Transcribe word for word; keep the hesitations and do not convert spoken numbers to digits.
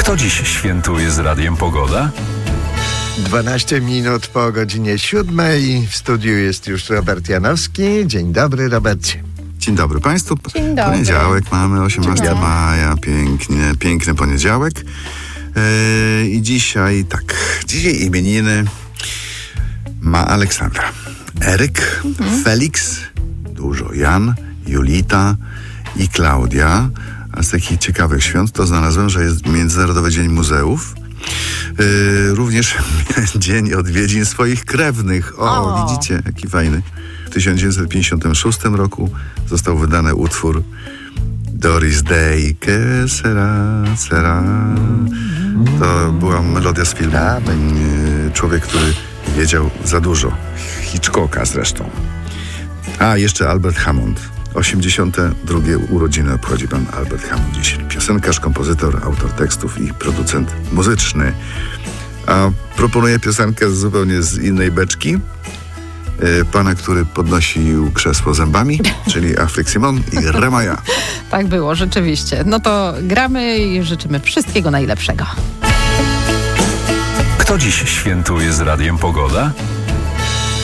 Kto dziś świętuje z Radiem Pogoda? dwanaście minut po godzinie siódmej. W studiu jest już Robert Janowski. Dzień dobry, Robercie. Dzień dobry Państwu. Dzień dobry. Poniedziałek mamy, osiemnastego maja. Pięknie, piękny poniedziałek. Yy, I dzisiaj tak, dzisiaj imieniny ma Aleksandra, Eryk, mhm. Felix, dużo Jan, Julita i Klaudia. A z takich ciekawych świąt to znalazłem, że jest Międzynarodowy Dzień Muzeów. Yy, również dzień odwiedzin swoich krewnych. O, o, widzicie, jaki fajny. W tysiąc dziewięćset pięćdziesiątym szóstym roku został wydany utwór Doris Day, que sera, sera. To była melodia z filmu. Yy, człowiek, który wiedział za dużo. Hitchcocka zresztą. A, jeszcze Albert Hammond. osiemdziesiąte drugie urodziny obchodzi pan Albert Hammond dziś. Piosenkarz, kompozytor, autor tekstów i producent muzyczny. A proponuję piosenkę zupełnie z innej beczki. Yy, pana, który podnosił krzesło zębami, czyli Afryk Simon i Remaja. Tak było, rzeczywiście. No to gramy i życzymy wszystkiego najlepszego. Kto dziś świętuje z Radiem Pogoda?